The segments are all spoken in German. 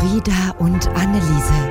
Frieda und Anneliese.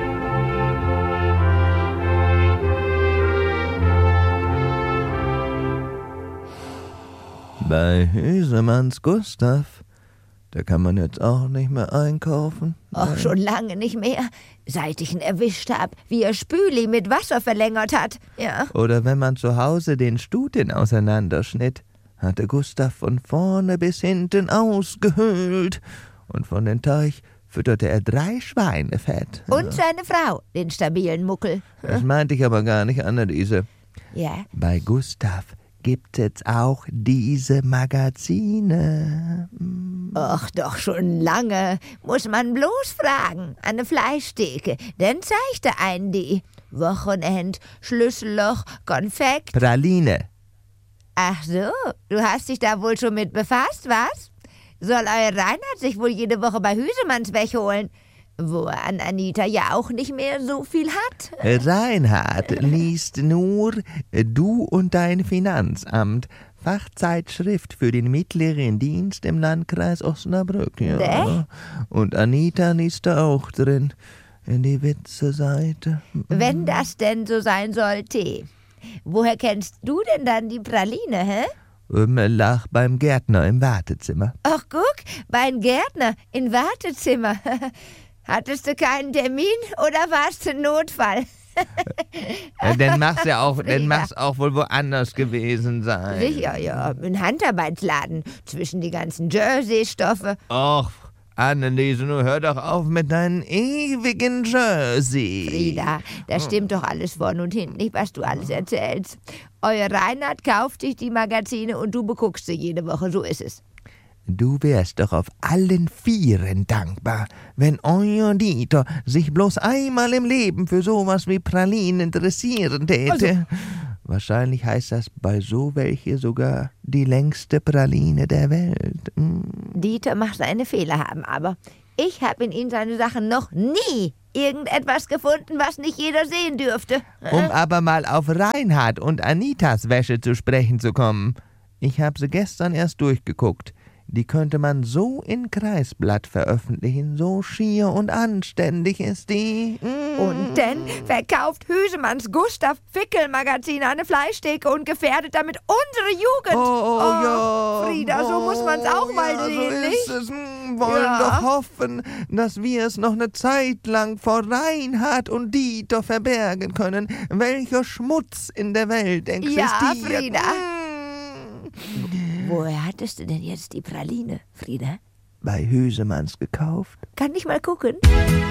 Bei Hüsemanns Gustav, da kann man jetzt auch nicht mehr einkaufen. Ach, schon lange nicht mehr, seit ich ihn erwischt hab, wie er Spüli mit Wasser verlängert hat. Ja. Oder wenn man zu Hause den Stuten auseinanderschnitt, hatte Gustav von vorne bis hinten ausgehöhlt. Und von den Teich fütterte er 3 Schweine fett. Und seine Frau, den stabilen Muckel. Das meinte ich aber gar nicht, Anneliese. Ja. Bei Gustav gibt es auch diese Magazine. Ach, doch schon lange. Muss man bloß fragen. Eine Fleischtheke. Dann zeigt er einen die. Wochenend, Schlüsselloch, Konfekt. Praline. Ach so, du hast dich da wohl schon mit befasst, was? Soll euer Reinhard sich wohl jede Woche bei Hüsemanns wegholen, wo er an Anita ja auch nicht mehr so viel hat? Reinhard liest nur Du und dein Finanzamt, Fachzeitschrift für den mittleren Dienst im Landkreis Osnabrück. Ja. Und Anita liest da auch drin, in die Witze-Seite. Wenn das denn so sein sollte. Woher kennst du denn dann die Praline, hä? Lag beim Gärtner im Wartezimmer. Ach, guck, beim Gärtner im Wartezimmer. Hattest du keinen Termin oder warst du ein Notfall? Dann mach's auch wohl woanders gewesen sein. Sicher, ja. Ein Handarbeitsladen zwischen die ganzen Jersey-Stoffe. Och, Anneliese, nun hör doch auf mit deinen ewigen Jersey. Frieda, das stimmt doch alles vorn und hinten nicht, was du alles erzählst. Euer Reinhard kauft sich die Magazine und du beguckst sie jede Woche, so ist es. Du wärst doch auf allen Vieren dankbar, wenn euer Dieter sich bloß einmal im Leben für sowas wie Pralinen interessieren täte. Wahrscheinlich heißt das bei so welche sogar die längste Praline der Welt. Dieter mag seine Fehler haben, aber ich habe in ihm seine Sachen noch nie irgendetwas gefunden, was nicht jeder sehen dürfte. Um aber mal auf Reinhard und Anitas Wäsche zu sprechen zu kommen. Ich habe sie gestern erst durchgeguckt. Die könnte man so in Kreisblatt veröffentlichen, so schier und anständig ist die. Und dann verkauft Hüsemanns Gustav Fickel-Magazin eine Fleischtheke und gefährdet damit unsere Jugend. Ja. Frieda, so muss man's auch mal sehen, so nicht? ist es. Wollen doch hoffen, dass wir es noch eine Zeit lang vor Reinhard und Dieter verbergen können, welcher Schmutz in der Welt existiert. Ja, Frieda. Woher hattest du denn jetzt die Praline, Frieda? Bei Hüsemanns gekauft. Kann ich mal gucken?